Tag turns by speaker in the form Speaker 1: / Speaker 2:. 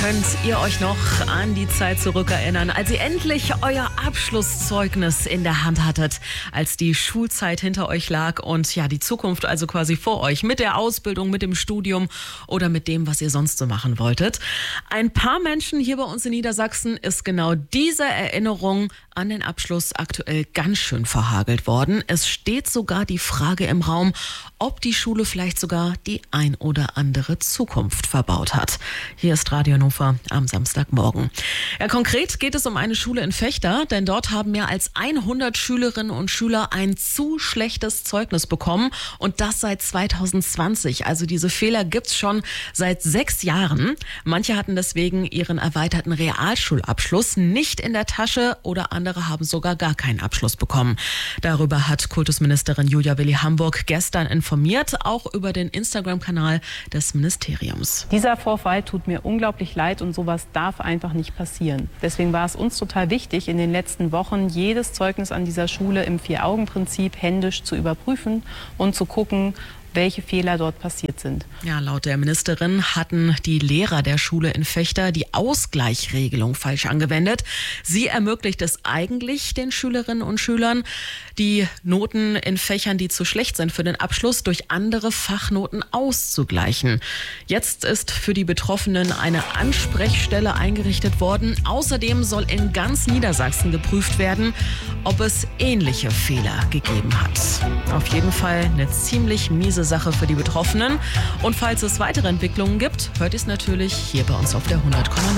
Speaker 1: Könnt ihr euch noch an die Zeit zurückerinnern, als ihr endlich euer Abschlusszeugnis in der Hand hattet, als die Schulzeit hinter euch lag und ja, die Zukunft also quasi vor euch mit der Ausbildung, mit dem Studium oder mit dem, was ihr sonst so machen wolltet? Ein paar Menschen hier bei uns in Niedersachsen ist genau diese Erinnerung an den Abschluss aktuell ganz schön verhagelt worden. Es steht sogar die Frage im Raum, ob die Schule vielleicht sogar die ein oder andere Zukunft verbaut hat. Hier ist Radio Hannover am Samstagmorgen. Ja, konkret geht es um eine Schule in Vechta, denn dort haben mehr als 100 Schülerinnen und Schüler ein zu schlechtes Zeugnis bekommen und das seit 2020. Also diese Fehler gibt's schon seit 6 Jahren. Manche hatten deswegen ihren erweiterten Realschulabschluss nicht in der Tasche oder andere haben sogar gar keinen Abschluss bekommen. Darüber hat Kultusministerin Julia Willi-Hamburg gestern informiert, auch über den Instagram-Kanal des Ministeriums.
Speaker 2: Dieser Vorfall tut mir unglaublich leid und sowas darf einfach nicht passieren. Deswegen war es uns total wichtig, in den letzten Wochen jedes Zeugnis an dieser Schule im 4-Augen-Prinzip händisch zu überprüfen und zu gucken, welche Fehler dort passiert sind. Ja,
Speaker 1: laut der Ministerin hatten die Lehrer der Schule in Vechta die Ausgleichsregelung falsch angewendet. Sie ermöglicht es eigentlich den Schülerinnen und Schülern, die Noten in Fächern, die zu schlecht sind für den Abschluss, durch andere Fachnoten auszugleichen. Jetzt ist für die Betroffenen eine Ansprechstelle eingerichtet worden. Außerdem soll in ganz Niedersachsen geprüft werden, ob es ähnliche Fehler gegeben hat. Auf jeden Fall eine ziemlich miese Sache für die Betroffenen. Und falls es weitere Entwicklungen gibt, hört ihr es natürlich hier bei uns auf der 100,0.